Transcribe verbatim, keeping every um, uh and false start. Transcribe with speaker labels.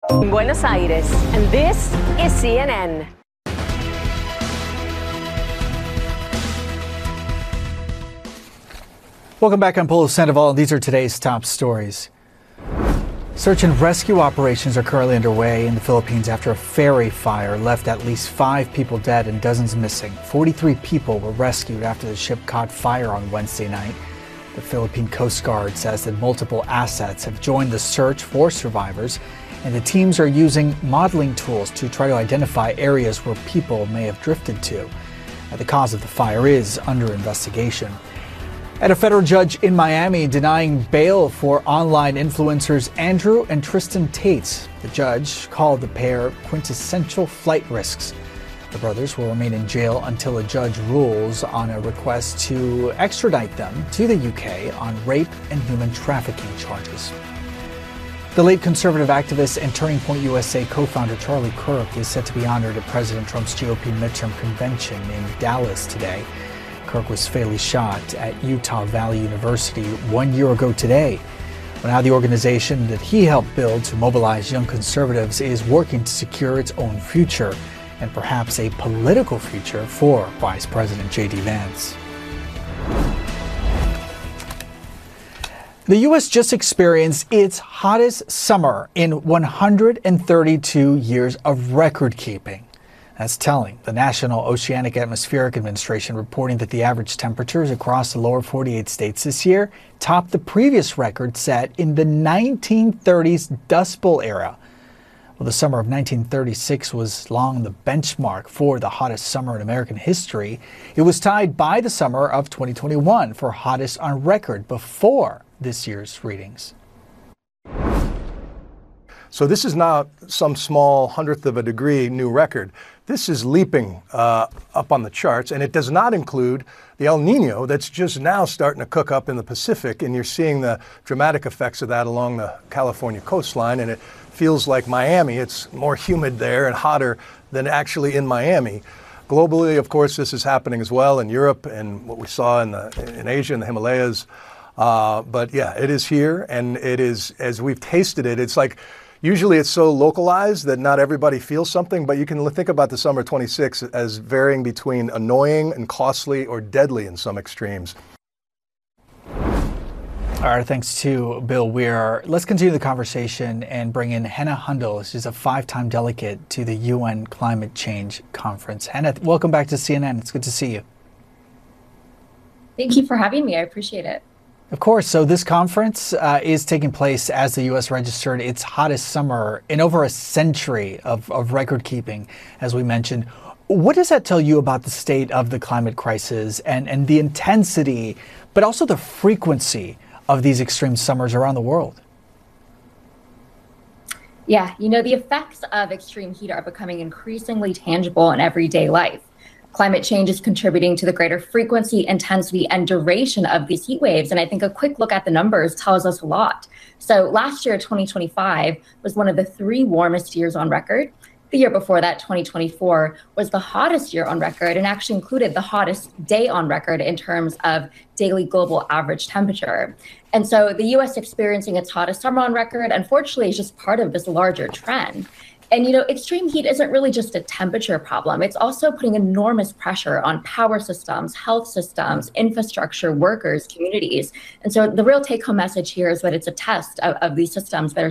Speaker 1: Buenos Aires, and this is C N N.
Speaker 2: Welcome back. I'm Paulo Sandoval. These are today's top stories. Search and rescue operations are currently underway in the Philippines after a ferry fire left at least five people dead and dozens missing. forty-three people were rescued after the ship caught fire on Wednesday night. The Philippine Coast Guard says that multiple assets have joined the search for survivors, and the teams are using modeling tools to try to identify areas where people may have drifted to. The cause of the fire is under investigation. And a federal judge in Miami denying bail for online influencers Andrew and Tristan Tate. The judge called the pair quintessential flight risks. The brothers will remain in jail until a judge rules on a request to extradite them to the U K on rape and human trafficking charges. The late conservative activist and Turning Point U S A co-founder Charlie Kirk is set to be honored at President Trump's G O P midterm convention in Dallas today. Kirk was fatally shot at Utah Valley University one year ago today. Well, now the organization that he helped build to mobilize young conservatives is working to secure its own future and perhaps a political future for Vice President J D Vance. The U S just experienced its hottest summer in one hundred thirty-two years of record keeping. That's telling. The National Oceanic Atmospheric Administration reporting that the average temperatures across the lower forty-eight states this year topped the previous record set in the nineteen thirties Dust Bowl era. Well, the summer of nineteen thirty-six was long the benchmark for the hottest summer in American history. It was tied by the summer of twenty twenty-one for hottest on record before this year's readings.
Speaker 3: So this is not some small hundredth of a degree new record. This is leaping uh, up on the charts, and it does not include the El Nino that's just now starting to cook up in the Pacific, and you're seeing the dramatic effects of that along the California coastline, and it feels like Miami. It's more humid there and hotter than actually in Miami. Globally, of course, this is happening as well in Europe and what we saw in, the, in Asia, in the Himalayas. Uh, but yeah, it is here, and it is, as we've tasted it, it's like, usually it's so localized that not everybody feels something, but you can think about the summer twenty-six as varying between annoying and costly or deadly in some extremes.
Speaker 2: All right, thanks to Bill Weir. Let's continue the conversation and bring in Henna Hundal. She's a five-time delegate to the U N Climate Change Conference. Henna, welcome back to C N N. It's good to see you.
Speaker 4: Thank you for having me. I appreciate it.
Speaker 2: Of course. So this conference uh, is taking place as the U S registered its hottest summer in over a century of, of record keeping, as we mentioned. What does that tell you about the state of the climate crisis and, and the intensity, but also the frequency of these extreme summers around the world?
Speaker 4: Yeah, you know, the effects of extreme heat are becoming increasingly tangible in everyday life. Climate change is contributing to the greater frequency, intensity, and duration of these heat waves. And I think a quick look at the numbers tells us a lot. So last year, twenty twenty-five, was one of the three warmest years on record. The year before that, twenty twenty-four, was the hottest year on record and actually included the hottest day on record in terms of daily global average temperature. And so the U S experiencing its hottest summer on record, unfortunately, is just part of this larger trend. And, you know, extreme heat isn't really just a temperature problem. It's also putting enormous pressure on power systems, health systems, infrastructure, workers, communities. And so the real take home message here is that it's a test of, of these systems that are